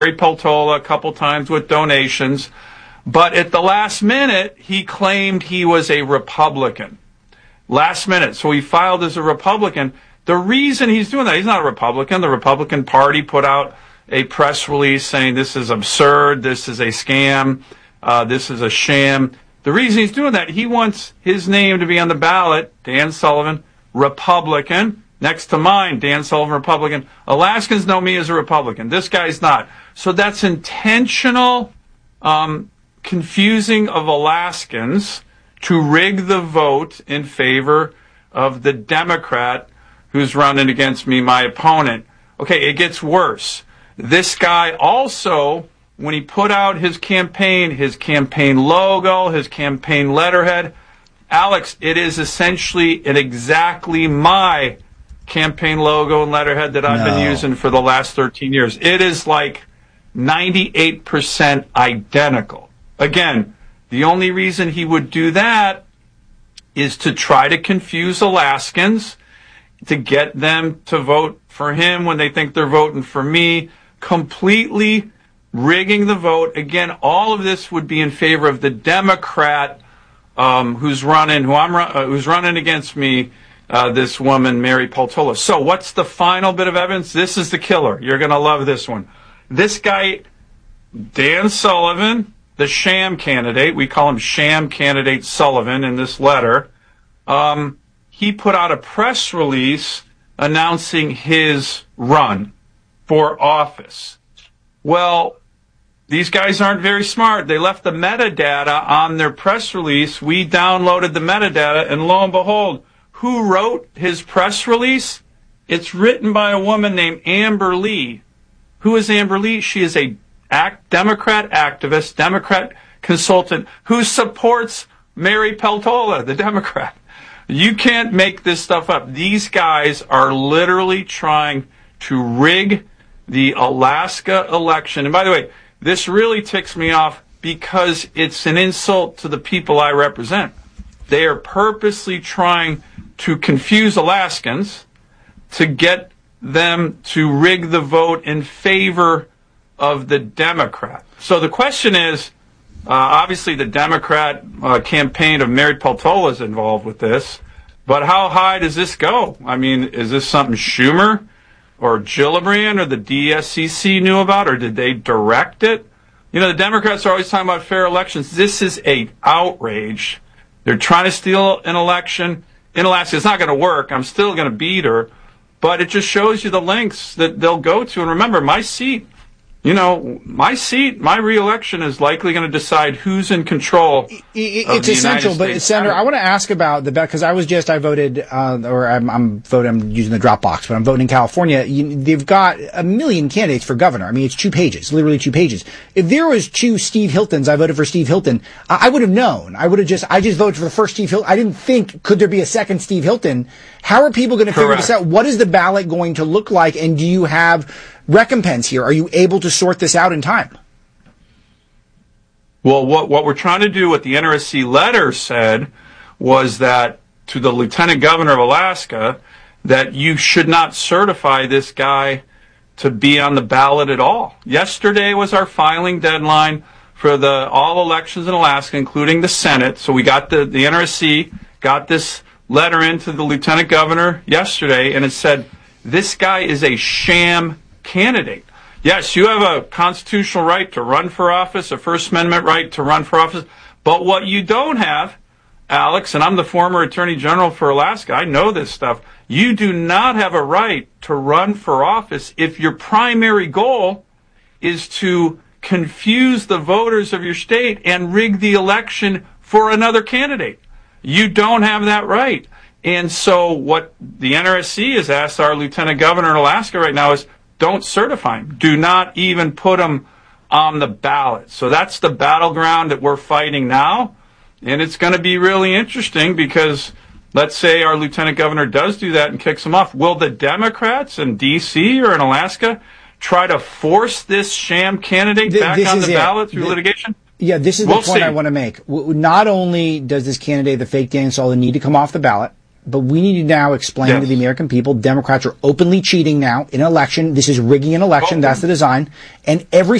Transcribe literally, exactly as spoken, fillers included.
Peltola a couple times with donations. But at the last minute, he claimed he was a Republican. Last minute. So he filed as a Republican. The reason he's doing that, he's not a Republican. The Republican Party put out a press release saying this is absurd, this is a scam, uh, this is a sham. The reason he's doing that, he wants his name to be on the ballot, Dan Sullivan, Republican, next to mine, Dan Sullivan, Republican. Alaskans know me as a Republican. This guy's not. So that's intentional um, confusing of Alaskans to rig the vote in favor of the Democrat who's running against me, my opponent. Okay, it gets worse. This guy also, when he put out his campaign, his campaign logo, his campaign letterhead, Alex, it is essentially and exactly my campaign logo and letterhead that I've no. been using for the last thirteen years. It is like ninety-eight percent identical. Again, the only reason he would do that is to try to confuse Alaskans, to get them to vote for him when they think they're voting for me, completely rigging the vote. Again, all of this would be in favor of the Democrat um, who's running, who I'm uh, who's running against me, uh, this woman, Mary Peltola. So what's the final bit of evidence? This is the killer. You're going to love this one. This guy, Dan Sullivan, the sham candidate, we call him sham candidate Sullivan in this letter, um, he put out a press release announcing his run for office. Well, these guys aren't very smart. They left the metadata on their press release. We downloaded the metadata, and lo and behold, who wrote his press release? It's written by a woman named Amber Lee. Who is Amber Lee? She is a act, Democrat activist, Democrat consultant who supports Mary Peltola, the Democrat. You can't make this stuff up. These guys are literally trying to rig the Alaska election. And by the way, this really ticks me off because it's an insult to the people I represent. They are purposely trying to confuse Alaskans to get them to rig the vote in favor of the Democrat. So the question is, uh, obviously the Democrat uh, campaign of Mary Peltola is involved with this, but how high does this go? I mean, is this something Schumer or Gillibrand or the D S C C knew about, or did they direct it? You know, the Democrats are always talking about fair elections. This is a outrage. They're trying to steal an election in Alaska. It's not going to work. I'm still going to beat her. But it just shows you the lengths that they'll go to. And remember, my seat, you know, my seat, my reelection is likely going to decide who's in control. It, it, it's essential, but Senator, I want to ask about the because I was just I voted, uh, or I'm, I'm voting. I'm using the Dropbox, but I'm voting in California. You, they've got a million candidates for governor. I mean, it's two pages, literally two pages. If there was two Steve Hiltons, I voted for Steve Hilton. I, I would have known. I would have just I just voted for the first Steve Hilton. I didn't think could there be a second Steve Hilton. How are people going to figure this out? What is the ballot going to look like? And do you have recompense here? Are you able to sort this out in time? Well, what, what we're trying to do, what the N R S C letter said, was that to the Lieutenant Governor of Alaska, that you should not certify this guy to be on the ballot at all. Yesterday was our filing deadline for the all elections in Alaska, including the Senate. So we got the, the N R S C got this letter into the Lieutenant Governor yesterday, and it said, this guy is a sham candidate. Yes, you have a constitutional right to run for office, a First Amendment right to run for office, but what you don't have, Alex, and I'm the former Attorney General for Alaska, I know this stuff, you do not have a right to run for office if your primary goal is to confuse the voters of your state and rig the election for another candidate. You don't have that right. And so what the N R S C has asked our Lieutenant Governor in Alaska right now is don't certify him. Do not even put him on the ballot. So that's the battleground that we're fighting now. And it's going to be really interesting because let's say our Lieutenant Governor does do that and kicks him off. Will the Democrats in D C or in Alaska try to force this sham candidate back this on the ballot it. through the, litigation? Yeah, this is we'll the point see. I want to make. Not only does this candidate, the fake Dan Sullivan, need to come off the ballot, but we need to now explain yes. to the American people, Democrats are openly cheating now in an election. This is rigging an election. Oh. That's the design. And every